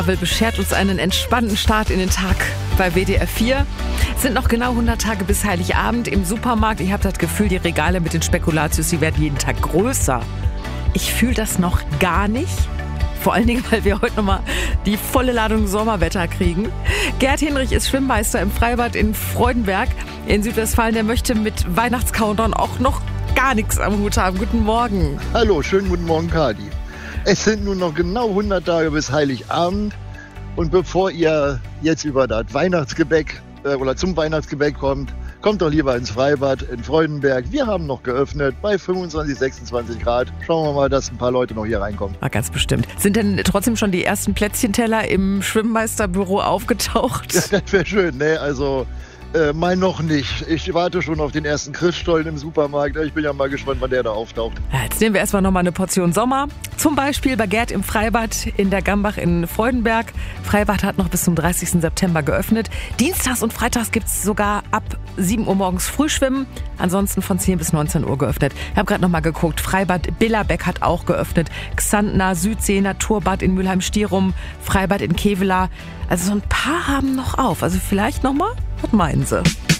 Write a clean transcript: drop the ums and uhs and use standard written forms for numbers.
beschert uns einen entspannten Start in den Tag bei WDR 4. Es sind noch genau 100 Tage bis Heiligabend im Supermarkt. Ich habe das Gefühl, die Regale mit den Spekulatius, die werden jeden Tag größer. Ich fühle das noch gar nicht. Vor allen Dingen, weil wir heute nochmal die volle Ladung Sommerwetter kriegen. Gerd Hinrich ist Schwimmmeister im Freibad in Freudenberg in Südwestfalen. Der möchte mit Weihnachtscountdown auch noch gar nichts am Hut haben. Guten Morgen. Hallo, schönen guten Morgen, Kadi. Es sind nun noch genau 100 Tage bis Heiligabend. Und bevor ihr jetzt über das Weihnachtsgebäck oder zum Weihnachtsgebäck kommt doch lieber ins Freibad in Freudenberg. Wir haben noch geöffnet bei 25, 26 Grad. Schauen wir mal, dass ein paar Leute noch hier reinkommen. Ganz bestimmt. Sind denn trotzdem schon die ersten Plätzchenteller im Schwimmmeisterbüro aufgetaucht? Ja, das wäre schön, ne? Also mal noch nicht. Ich warte schon auf den ersten Christstollen im Supermarkt. Ich bin ja mal gespannt, wann der da auftaucht. Ja, jetzt nehmen wir erstmal nochmal eine Portion Sommer. Zum Beispiel bei Gerd im Freibad in der Gambach in Freudenberg. Freibad hat noch bis zum 30. September geöffnet. Dienstags und Freitags gibt es sogar ab 7 Uhr morgens Frühschwimmen. Ansonsten von 10 bis 19 Uhr geöffnet. Ich habe gerade nochmal geguckt. Freibad Billerbeck hat auch geöffnet. Xantner, Südsee, Naturbad in Mülheim-Stierum, Freibad in Kevela. Also so ein paar haben noch auf. Also vielleicht nochmal? Was meinen Sie?